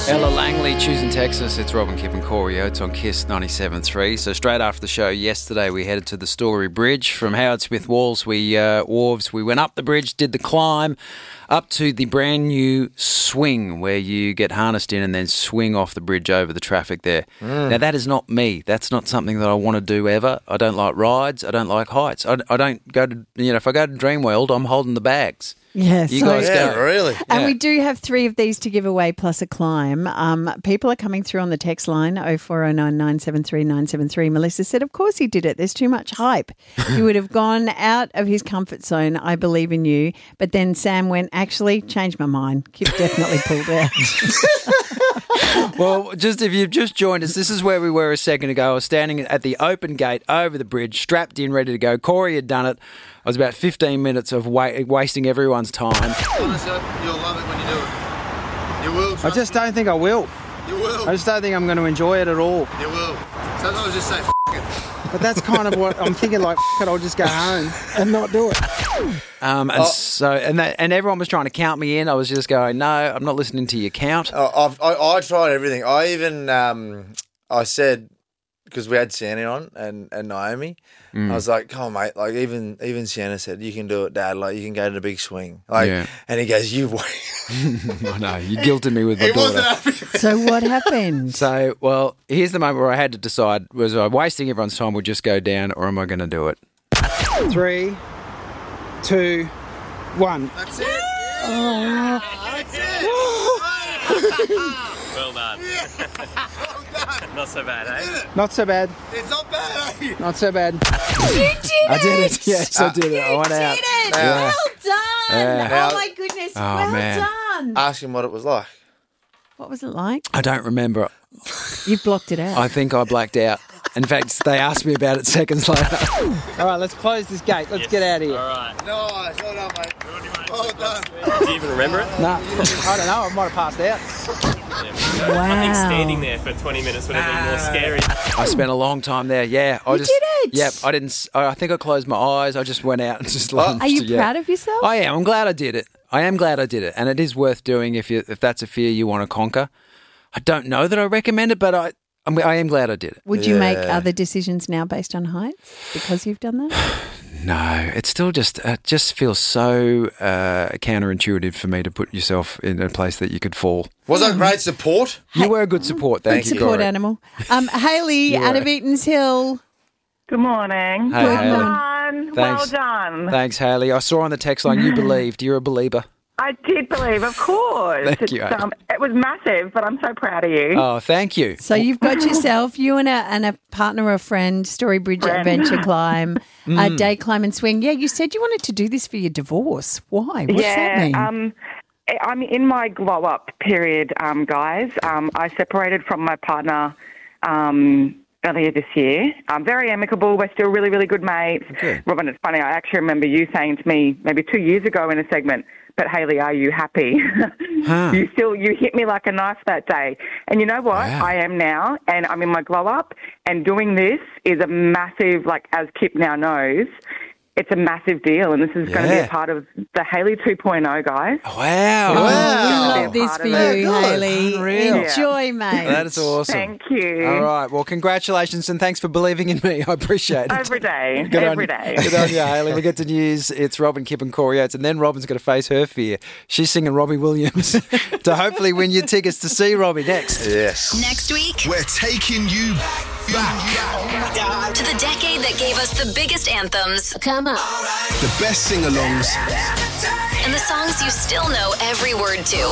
Ella Langley, choosing Texas. It's Robin, Kip and Corey Oates on KISS 97.3. So straight after the show yesterday, we headed to the Story Bridge from Howard Smith Wharves. We went up the bridge, did the climb up to the brand new swing where you get harnessed in and then swing off the bridge over the traffic there. Now, that is not me. That's not something that I want to do ever. I don't like rides. I don't like heights. I don't go to, if I go to Dreamworld, I'm holding the bags. Yeah, You guys go. Really? And Yeah. we do have 3 of these to give away plus a climb. People are coming through on the text line 0409 973 973. Melissa said, of course he did it. There's too much hype. He would have gone out of his comfort zone. I believe in you. But then Sam went, actually, changed my mind. Kip definitely pulled out. Well, just if you've just joined us, this is where we were a second ago. I was standing at the open gate over the bridge, strapped in, ready to go. Corey had done it. I was about 15 minutes of wasting everyone's time. Honestly, you'll love it when you do it. You will. I just don't think I will. You will. I just don't think I'm going to enjoy it at all. You will. Sometimes just say F it. But that's kind of what I'm thinking, like, F it, I'll just go home and not do it. And everyone was trying to count me in. I was just going, no, I'm not listening to your count. I tried everything. I even I said, because we had Sienna on and Naomi, I was like, come on, mate. Like even Sienna said, you can do it, Dad. Like you can go to the big swing. Like, Yeah. and he goes, you wait. I know, you guilted me with my He daughter. wasn't happy. So what happened? So, well, here's the moment where I had to decide, was I wasting everyone's time, would just go down, or am I going to do it? 3, 2, 1. That's it. That's it. Well done. Not so bad, eh? Not so bad. It's not bad, eh? Not so bad. You did it! I did it. Yes, I did it. I went out. You did it! Yeah. Well done! Yeah. Oh, my goodness. Oh, well man. done. Ask him what it was like. What was it like? I don't remember. You blocked it out. I think I blacked out. In fact, they asked me about it seconds later. All right, let's close this gate. Let's get out of here. All right. Nice. Well done, mate. Well done. Do you even remember it? No, I don't know. I might have passed out. I think standing there for 20 minutes would have been more scary. I spent a long time there. Yeah, I You did it? Yep, I didn't. I think I closed my eyes. I just went out and just lunched. Are you yeah. proud of yourself? I am. I'm glad I did it. I am glad I did it, and it is worth doing if that's a fear you want to conquer. I don't know that I recommend it, but I am glad I did it. Would you make other decisions now based on heights because you've done that? No, it's still just feels so counterintuitive for me to put yourself in a place that you could fall. Was that great support? You were a good support. Thank you, Support Corey. animal. Hayley out of Eatons Hill. Good morning. Hey, well Hayley. done. Thanks. Well done. Thanks, Hayley. I saw on the text line you believed. You're a believer. I did believe, of course. Thank you, Hayley. It was massive, but I'm so proud of you. Oh, thank you. So you've got yourself, you and a partner or friend, Story Bridge Adventure Climb, day climb and swing. Yeah, you said you wanted to do this for your divorce. Why? What's that mean? I'm in my glow up period, guys. I separated from my partner earlier this year. Very amicable. We're still really, really good mates. Good. Robin, it's funny. I actually remember you saying to me maybe 2 years ago in a segment, but Hayley, are you happy? Huh. You hit me like a knife that day. And you know what? Wow. I am now, and I'm in my glow up, and doing this is a massive, like as Kip now knows, it's a massive deal, and this is going to be Yeah. a part of the Hayley 2.0, guys. Wow. We Wow. love this for you, Good. Hayley. Unreal. Enjoy, mate. That is awesome. Thank you. All right. Well, congratulations and thanks for believing in me. I appreciate it. Every day. Good Every on, day. Good on you, Hayley. We get to news. It's Robin, Kip and Corey Oates, and then Robin's going to face her fear. She's singing Robbie Williams to hopefully win your tickets to see Robbie next. Yes. Next week, We're taking you back. to the decade that gave us the biggest anthems. Come on. The best sing-alongs. And the songs you still know every word to.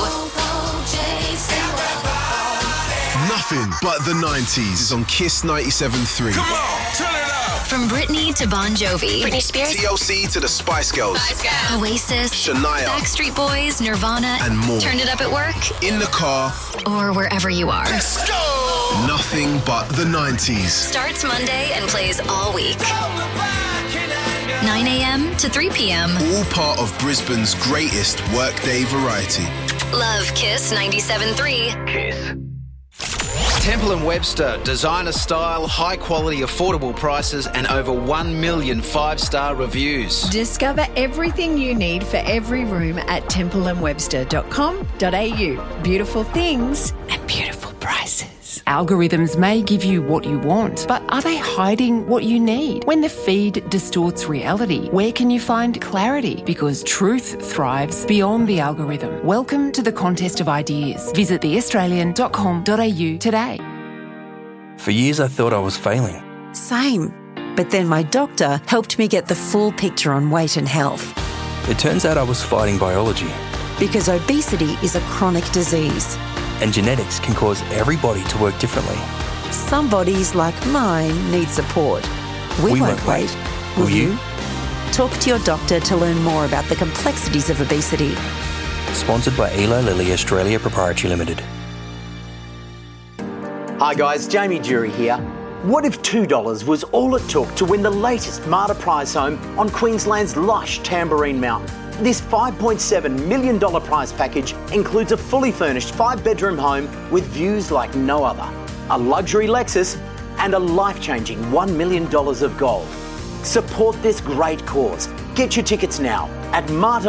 Nothing but the 90s is on KISS 97.3. Come on, turn it up. From Britney to Bon Jovi, Britney Spears, TLC to the Spice Girls. Oasis, Shania. Backstreet Boys, Nirvana, And more. Turn It Up at Work, In the car. or wherever you are. Let's go. Nothing but the 90s. Starts Monday and plays all week. 9 a.m. to 3 p.m. All part of Brisbane's greatest workday variety. Love Kiss 97.3. KISS. Temple & Webster, designer style, high quality, affordable prices, and over 1 million 5-star reviews. Discover everything you need for every room at templeandwebster.com.au. Beautiful things and prices. Algorithms may give you what you want, but are they hiding what you need? When the feed distorts reality, where can you find clarity? Because truth thrives beyond the algorithm. Welcome to the contest of ideas. Visit theaustralian.com.au today. For years I thought I was failing. Same. But then my doctor helped me get the full picture on weight and health. It turns out I was fighting biology. Because obesity is a chronic disease. And genetics can cause every body to work differently. Some bodies, like mine, need support. We won't wait. Will you? Talk to your doctor to learn more about the complexities of obesity. Sponsored by Eli Lilly Australia Proprietary Limited. Hi guys, Jamie Jury here. What if $2 was all it took to win the latest Marta prize home on Queensland's lush Tamborine Mountain? This $5.7 million prize package includes a fully furnished 5-bedroom home with views like no other, a luxury Lexus and a life-changing $1 million of gold. Support this great cause. Get your tickets now at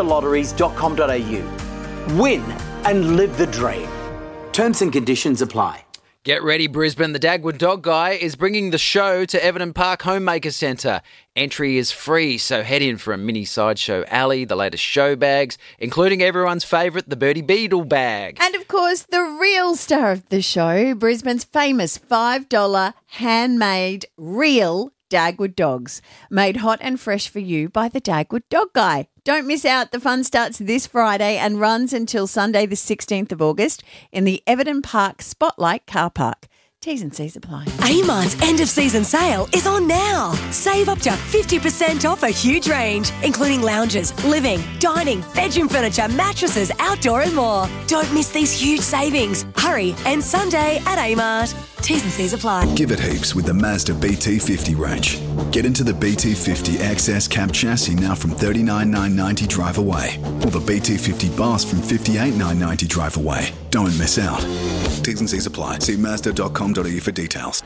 martalotteries.com.au. Win and live the dream. Terms and conditions apply. Get ready, Brisbane. The Dagwood Dog Guy is bringing the show to Everton Park Homemaker Centre. Entry is free, so head in for a mini sideshow alley, the latest show bags, including everyone's favourite, the Birdie Beetle bag. And, of course, the real star of the show, Brisbane's famous $5 handmade real Dagwood dogs, made hot and fresh for you by the Dagwood Dog Guy. Don't miss out. The fun starts this Friday and runs until Sunday the 16th of August in the Everton Park Spotlight Car Park. T's and C's apply. Amart's end-of-season sale is on now. Save up to 50% off a huge range, including lounges, living, dining, bedroom furniture, mattresses, outdoor and more. Don't miss these huge savings. Hurry, and Sunday at Amart. T's and C's apply. Give it heaps with the Mazda BT50 range. Get into the BT50 XS cab chassis now from $39,990 drive away, or the BT50 Boss from $58,990 drive away. Don't miss out. T's and C's apply. See Mazda.com.au for details.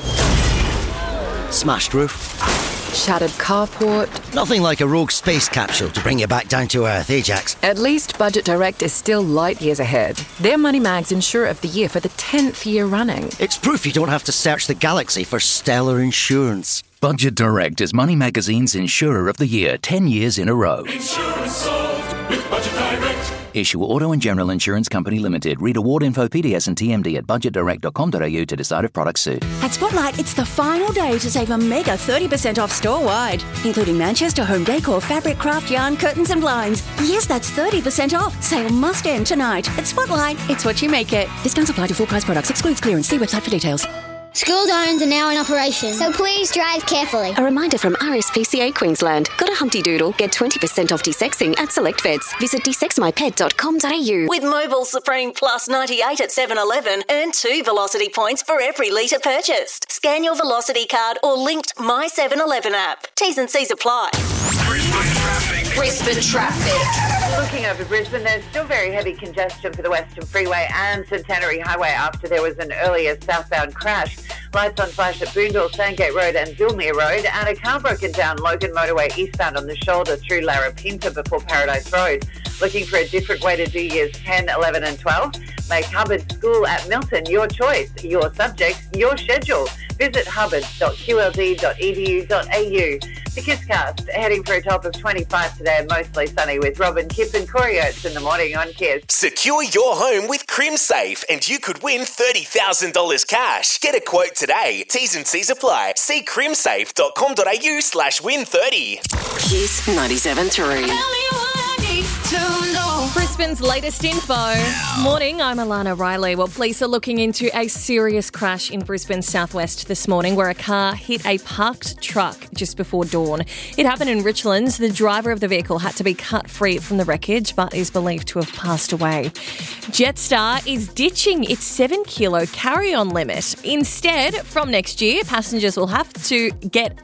Smashed roof. Shattered carport. Nothing like a rogue space capsule to bring you back down to earth, eh, Jax? At least Budget Direct is still light years ahead. They're Money Mag's Insurer of the Year for the 10th year running. It's proof you don't have to search the galaxy for stellar insurance. Budget Direct is Money Magazine's Insurer of the Year 10 years in a row. Insurance solved with Budget Direct. Issue Auto and General Insurance Company Limited. Read award info, PDS and TMD at budgetdirect.com.au to decide if products suit. At Spotlight, it's the final day to save a mega 30% off store-wide, including Manchester home decor, fabric, craft, yarn, curtains and blinds. Yes, that's 30% off. Sale must end tonight. At Spotlight, it's what you make it. Discounts apply to full price products. Excludes clearance. See website for details. School zones are now in operation, so please drive carefully. A reminder from RSPCA Queensland. Got a Humpty Doodle? Get 20% off desexing at select vets. Visit desexmypet.com.au. With Mobile Supreme Plus 98 at 7-Eleven, earn 2 Velocity points for every litre purchased. Scan your Velocity card or linked My 7-Eleven app. T's and C's apply. Brisbane traffic. Looking over Brisbane, there's still very heavy congestion for the Western Freeway and Centenary Highway after there was an earlier southbound crash. Lights on flash at Boondall, Sandgate Road and Vilmere Road, and a car broken down Logan Motorway eastbound on the shoulder through Larapinta before Paradise Road. Looking for a different way to do years 10, 11 and 12? Make Hubbard School at Milton your choice, your subject, your schedule. Visit hubbard.qld.edu.au. The KISScast heading for a top of 25 today and mostly sunny with Robin, Kip and Corey Oates in the morning on KISS. Secure your home with CrimSafe and you could win $30,000 cash. Get a quote today. T's and C's apply. See crimsafe.com.au/win30. Kiss 97.3. Brisbane's latest info. Morning, I'm Alana Riley. Well, police are looking into a serious crash in Brisbane's southwest this morning where a car hit a parked truck just before dawn. It happened in Richlands. The driver of the vehicle had to be cut free from the wreckage but is believed to have passed away. Jetstar is ditching its 7-kilo carry-on limit. Instead, from next year, passengers will get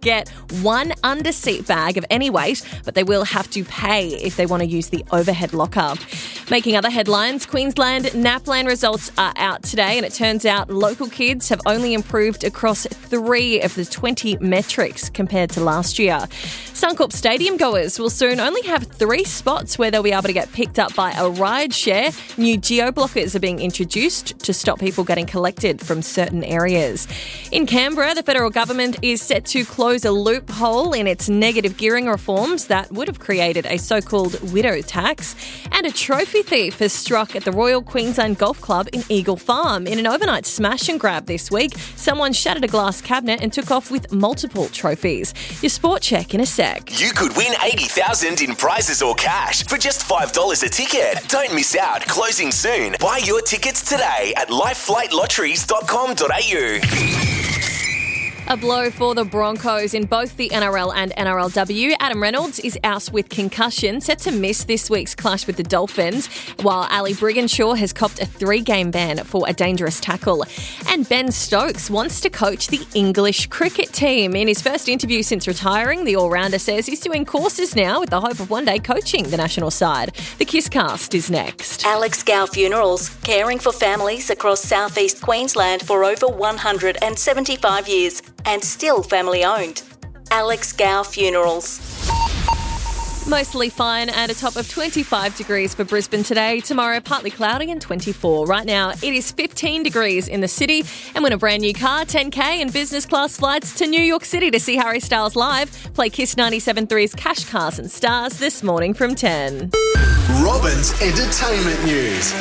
one under-seat bag of any weight, but they will have to pay if they want to use the overhead locker shocker. Making other headlines, Queensland NAPLAN results are out today, and it turns out local kids have only improved across 3 of the 20 metrics compared to last year. Suncorp Stadium goers will soon only have 3 spots where they'll be able to get picked up by a ride share. New geo-blockers are being introduced to stop people getting collected from certain areas. In Canberra, the federal government is set to close a loophole in its negative gearing reforms that would have created a so-called widow tax. And a trophy thief has struck at the Royal Queensland Golf Club in Eagle Farm. In an overnight smash and grab this week, someone shattered a glass cabinet and took off with multiple trophies. Your sport check in a sec. You could win $80,000 in prizes or cash for just $5 a ticket. Don't miss out. Closing soon. Buy your tickets today at lifeflightlotteries.com.au. A blow for the Broncos in both the NRL and NRLW. Adam Reynolds is out with concussion, set to miss this week's clash with the Dolphins, while Ali Brigginshaw has copped a 3-game ban for a dangerous tackle. And Ben Stokes wants to coach the English cricket team. In his first interview since retiring, the all-rounder says he's doing courses now with the hope of one day coaching the national side. The Kisscast is next. Alex Gow Funerals, caring for families across southeast Queensland for over 175 years. And still family owned. Alex Gow Funerals. Mostly fine and a top of 25 degrees for Brisbane today. Tomorrow, partly cloudy and 24. Right now, it is 15 degrees in the city. And win a brand new car, 10K and business class flights to New York City to see Harry Styles live. Play Kiss 97.3's Cash, Cars and Stars this morning from 10. Robin's Entertainment News.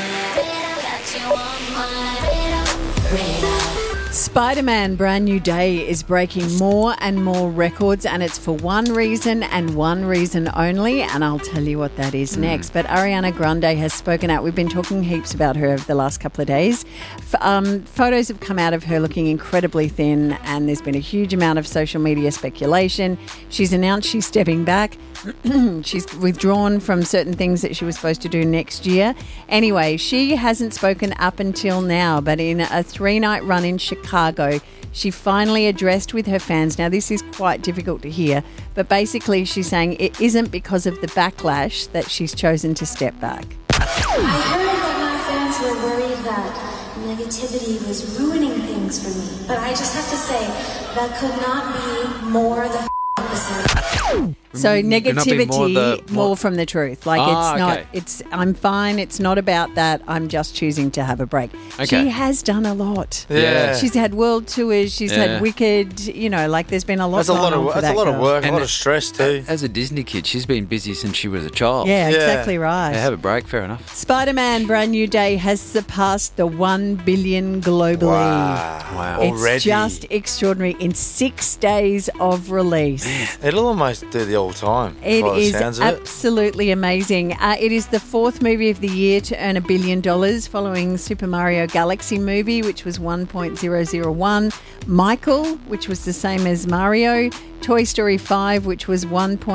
Spider-Man Brand New Day is breaking more and more records, and it's for one reason and one reason only, and I'll tell you what that is next. But Ariana Grande has spoken out. We've been talking heaps about her over the last couple of days. Photos have come out of her looking incredibly thin, and there's been a huge amount of social media speculation. She's announced she's stepping back. She's withdrawn from certain things that she was supposed to do next year. Anyway, she hasn't spoken up until now, but in a 3-night run in Chicago, she finally addressed with her fans. Now, this is quite difficult to hear, but basically she's saying it isn't because of the backlash that she's chosen to step back. I heard that my fans were worried that negativity was ruining things for me, but I just have to say that could not be more the opposite. So negativity, more from the truth. Like I'm fine. It's not about that. I'm just choosing to have a break. Okay. She has done a lot. Yeah. She's had world tours. She's had Wicked. There's been a lot going on for that. That's a lot of work, and a lot of stress too. As a Disney kid, she's been busy since she was a child. Yeah, exactly right. Yeah, have a break, fair enough. Spider-Man Brand New Day has surpassed the 1 billion globally. Wow. It's Already. just extraordinary in 6 days of release. It'll almost do the all time. It is absolutely amazing. It is the 4th movie of the year to earn $1 billion, following Super Mario Galaxy movie, which was 1.001, Michael, which was the same as Mario, Toy Story 5, which was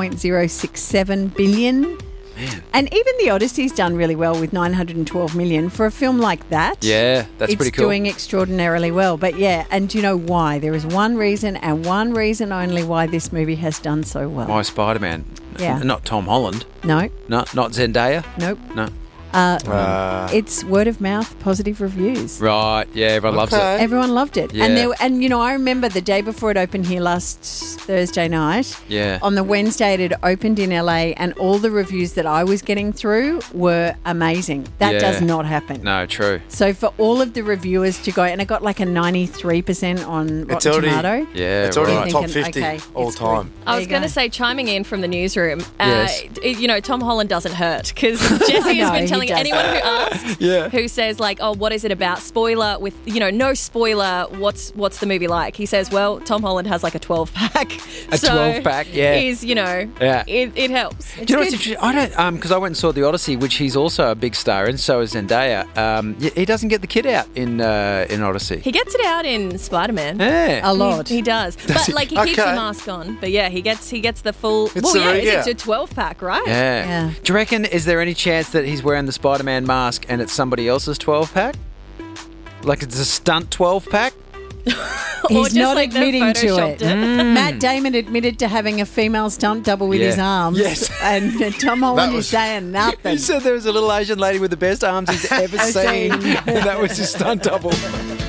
1.067 billion. Man. And even the Odyssey's done really well with 912 million for a film like that. Yeah, that's pretty cool. It's doing extraordinarily well. But yeah, and do you know why? There is one reason and one reason only why this movie has done so well. Why Spider-Man? Yeah. Not Tom Holland. No. Not Zendaya? Nope. No. It's word of mouth, positive reviews. Right, yeah, everyone loves it. Everyone loved it. Yeah. And I remember the day before it opened here last Thursday night. Yeah. On the Wednesday it opened in LA, and all the reviews that I was getting through were amazing. That does not happen. No, true. So for all of the reviewers to go, and it got like a 93% on Rotten Tomato. Yeah, it's already right. top 50 all time. I was going to say, chiming in from the newsroom, Yes. Tom Holland doesn't hurt, because Jesse has been telling anyone who asks, who says like, oh, what is it about? Spoiler with, no spoiler, what's the movie like? He says, well, Tom Holland has like a 12-pack. A 12-pack, yeah. Is, it helps. Do you know what's interesting? I don't, because I went and saw The Odyssey, which he's also a big star in, so is Zendaya. He doesn't get the kid out in Odyssey. He gets it out in Spider-Man. Yeah. A lot. He does. But he keeps the mask on. But yeah, he gets the full... It's a 12-pack, right? Yeah. Do you reckon, is there any chance that he's wearing the Spider-Man mask and it's somebody else's 12-pack? Like it's a stunt 12-pack? He's just not like they've admitting to it. photoshopped Matt Damon admitted to having a female stunt double with Yeah. his arms. Yes. And Tom Holland was- is saying nothing. He said there was a little Asian lady with the best arms he's ever I've seen. seen. And that was his stunt double.